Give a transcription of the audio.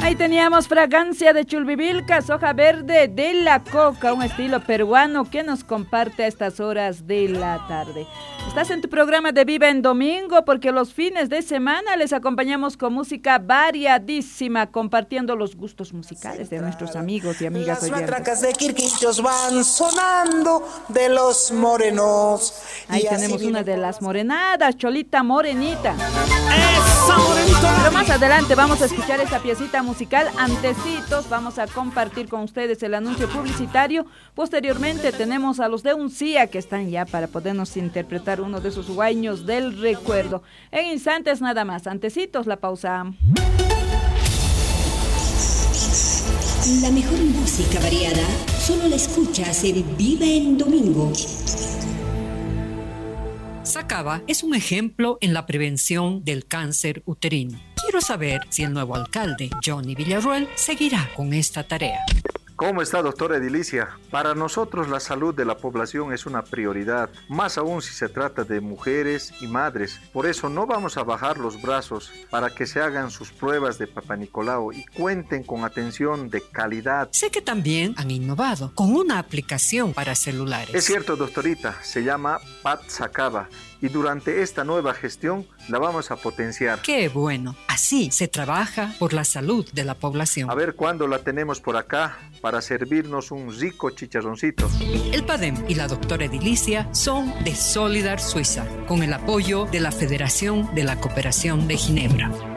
Ahí teníamos Fragancia de Chulbivilcas, Hoja Verde de la Coca, un estilo peruano que nos comparte a estas horas de la tarde. Estás en tu programa de Viva en Domingo, porque los fines de semana les acompañamos con música variadísima, compartiendo los gustos musicales de nuestros amigos y amigas Las oyentes. matracas de Quirquinchos van sonando de los morenos. Ahí tenemos una de las morenadas, Cholita Morenita. ¡Esa morenita! Pero más adelante vamos a escuchar esta piecita musical. Antecitos, vamos a compartir con ustedes el anuncio publicitario. Posteriormente tenemos a los de Uncía que están ya para podernos interpretar uno de esos guaños del recuerdo. En instantes nada más. Antecitos, la pausa. La mejor música variada solo la escuchas en Viva en Domingo. Sacaba es un ejemplo en la prevención del cáncer uterino. Quiero saber si el nuevo alcalde, Johnny Villarroel, seguirá con esta tarea. ¿Cómo está, doctora Edilicia? Para nosotros la salud de la población es una prioridad, más aún si se trata de mujeres y madres. Por eso no vamos a bajar los brazos para que se hagan sus pruebas de Papá Nicolau y cuenten con atención de calidad. Sé que también han innovado con una aplicación para celulares. Es cierto, doctorita, se llama Pat Sacaba. Y durante esta nueva gestión la vamos a potenciar. ¡Qué bueno! Así se trabaja por la salud de la población. A ver cuándo la tenemos por acá para servirnos un rico chicharroncito. El PADEM y la doctora Edilicia son de Solidar Suiza, con el apoyo de la Federación de la Cooperación de Ginebra.